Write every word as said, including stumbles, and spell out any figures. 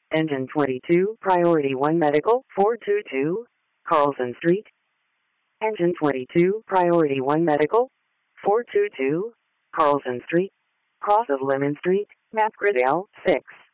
Engine twenty-two, Priority one Medical, four two two, Carlson Street. Engine twenty-two, Priority one Medical, four two two, Carlson Street, cross of Lemon Street, Mathgridale, six.